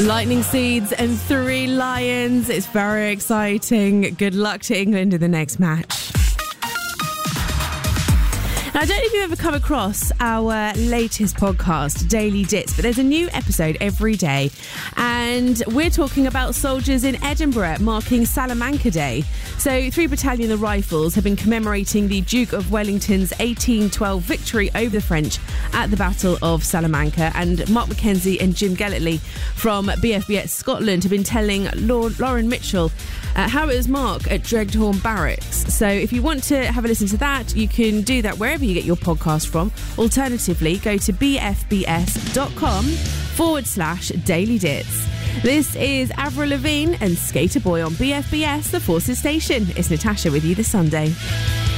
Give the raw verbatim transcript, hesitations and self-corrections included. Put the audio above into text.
Lightning Seeds and Three Lions. It's very exciting. Good luck to England in the next match. Now, I don't know if you've ever come across our latest podcast, Daily Dits, but there's a new episode every day, and we're talking about soldiers in Edinburgh marking Salamanca Day. So, three Battalion the Rifles have been commemorating the Duke of Wellington's eighteen twelve victory over the French at the Battle of Salamanca, and Mark Mackenzie and Jim Gellertley from B F B S Scotland have been telling Lord Lauren Mitchell uh, how it was Mark at Dreghorn Barracks. So, if you want to have a listen to that, you can do that wherever you get your podcast from. Alternatively, go to bfbs.com forward slash Daily Dits. This is Avril Lavigne and Skater Boy on B F B S, the Forces Station. It's Natasha with you this Sunday.